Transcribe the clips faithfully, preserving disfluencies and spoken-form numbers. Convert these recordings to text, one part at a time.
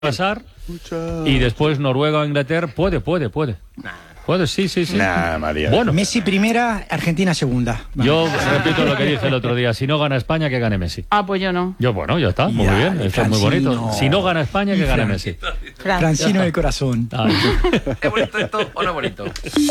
pasar y después Noruega o Inglaterra puede, puede, puede. Puede, sí, sí, sí. Nah, María. Bueno. Messi primera, Argentina segunda. Vale. Yo repito lo que dije el otro día. Si no gana España, que gane Messi. Ah, pues yo no. Yo, bueno, ya está. Muy Ya, bien. Esto es muy bonito. Si no gana España, que gane Messi. Francino del corazón. Ay. ¿Es bonito esto o no bonito?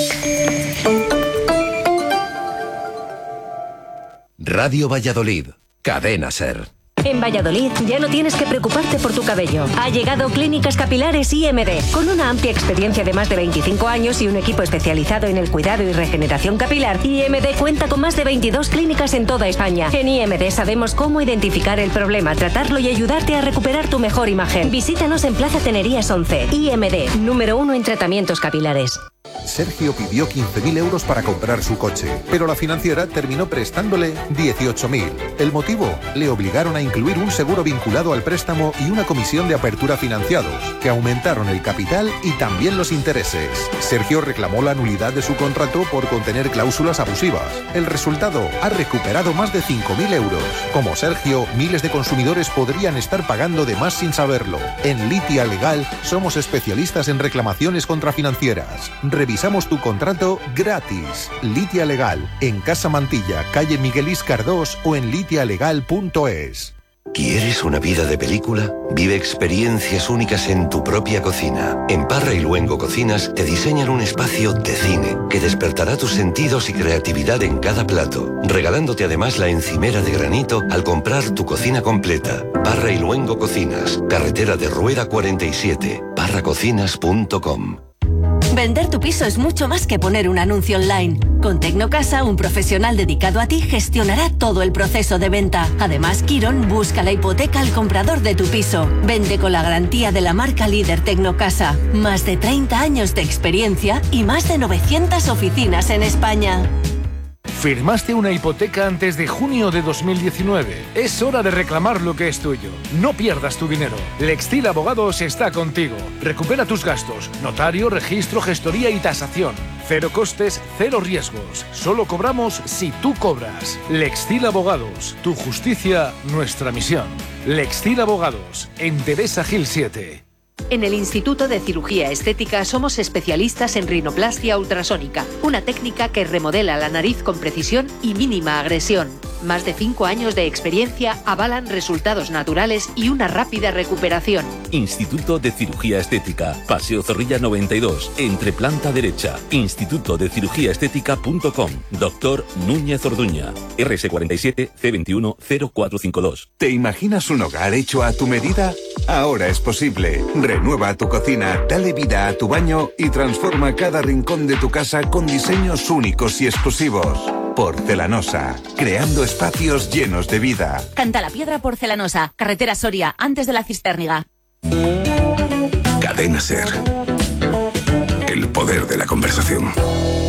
Radio Valladolid, Cadena Ser. En Valladolid ya no tienes que preocuparte por tu cabello. Ha llegado Clínicas Capilares I M D, con una amplia experiencia de más de veinticinco años y un equipo especializado en el cuidado y regeneración capilar. I M D cuenta con más de veintidós clínicas en toda España. En I M D sabemos cómo identificar el problema, tratarlo y ayudarte a recuperar tu mejor imagen. Visítanos en Plaza Tenerías once. I M D, número uno en tratamientos capilares. Sergio pidió quince mil euros para comprar su coche, pero la financiera terminó prestándole dieciocho mil. ¿El motivo? Le obligaron a incluir un seguro vinculado al préstamo y una comisión de apertura financiados, que aumentaron el capital y también los intereses. Sergio reclamó la nulidad de su contrato por contener cláusulas abusivas. El resultado, ha recuperado más de cinco mil euros. Como Sergio, miles de consumidores podrían estar pagando de más sin saberlo. En Litia Legal somos especialistas en reclamaciones contra financieras. Revisamos tu contrato gratis. Litia Legal, en Casa Mantilla, calle Miguel Íscar dos o en litia legal punto es. ¿Quieres una vida de película? Vive experiencias únicas en tu propia cocina. En Parra y Luengo Cocinas te diseñan un espacio de cine que despertará tus sentidos y creatividad en cada plato, regalándote además la encimera de granito al comprar tu cocina completa. Parra y Luengo Cocinas, carretera de Rueda cuarenta y siete, parra cocinas punto com. Vender tu piso es mucho más que poner un anuncio online. Con Tecnocasa, un profesional dedicado a ti gestionará todo el proceso de venta. Además, Quirón busca la hipoteca al comprador de tu piso. Vende con la garantía de la marca líder Tecnocasa. Más de treinta años de experiencia y más de novecientas oficinas en España. ¿Firmaste una hipoteca antes de junio de dos mil diecinueve? Es hora de reclamar lo que es tuyo. No pierdas tu dinero. Lextil Abogados está contigo. Recupera tus gastos. Notario, registro, gestoría y tasación. Cero costes, cero riesgos. Solo cobramos si tú cobras. Lextil Abogados. Tu justicia, nuestra misión. Lextil Abogados. En Teresa Gil siete. En el Instituto de Cirugía Estética somos especialistas en rinoplastia ultrasónica, una técnica que remodela la nariz con precisión y mínima agresión. Más de cinco años de experiencia avalan resultados naturales y una rápida recuperación. Instituto de Cirugía Estética, Paseo Zorrilla noventa y dos, entre planta derecha. Instituto de Cirugía Estética punto com. Doctor Núñez Orduña. R S cuarenta y siete C veintiuno cero cuatro cinco dos. ¿Te imaginas un hogar hecho a tu medida? Ahora es posible. Renueva tu cocina, dale vida a tu baño y transforma cada rincón de tu casa con diseños únicos y exclusivos. Porcelanosa, creando espacios llenos de vida. Cantalapiedra Porcelanosa, carretera Soria, antes de la Cistérniga. Cadena Ser. El poder de la conversación.